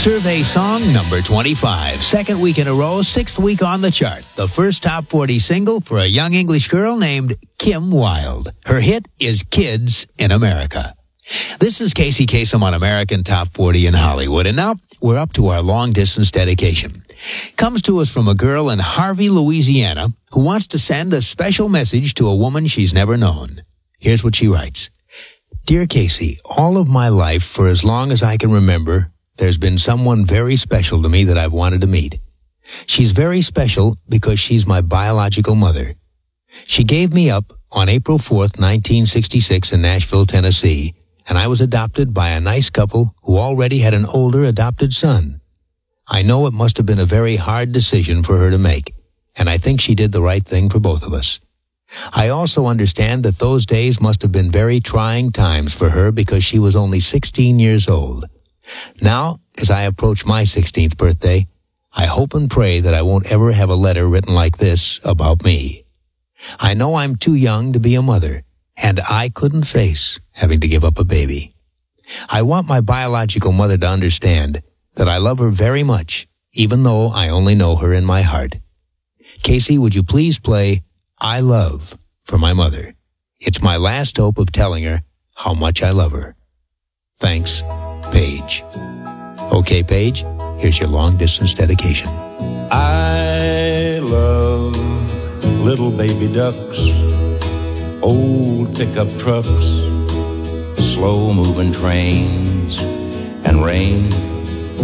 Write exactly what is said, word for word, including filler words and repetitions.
Survey song number twenty-five. Second week in a row, sixth week on the chart. The first top forty single for a young English girl named Kim Wilde. Her hit is Kids in America. This is Casey Kasem on American Top forty in Hollywood. And now we're up to our long-distance dedication. Comes to us from a girl in Harvey, Louisiana, who wants to send a special message to a woman she's never known. Here's what she writes. Dear Casey, all of my life, for as long as I can remember, there's been someone very special to me that I've wanted to meet. She's very special because she's my biological mother. She gave me up on April fourth, nineteen sixty-six in Nashville, Tennessee, and I was adopted by a nice couple who already had an older adopted son. I know it must have been a very hard decision for her to make, and I think she did the right thing for both of us. I also understand that those days must have been very trying times for her because she was only sixteen years old. Now, as I approach my sixteenth birthday, I hope and pray that I won't ever have a letter written like this about me. I know I'm too young to be a mother, and I couldn't face having to give up a baby. I want my biological mother to understand that I love her very much, even though I only know her in my heart. Casey, would you please play I Love for my mother? It's my last hope of telling her how much I love her. Thanks, Paige. Okay, Paige, here's your long-distance dedication. I love little baby ducks, old pickup trucks, slow-moving trains, and rain